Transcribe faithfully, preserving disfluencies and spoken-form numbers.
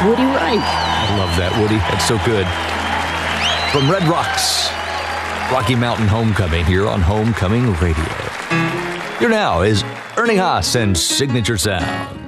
Woody Wright. I love that, Woody. That's so good. From Red Rocks, Rocky Mountain Homecoming here on Homecoming Radio. Here now is Ernie Haas and Signature Sound.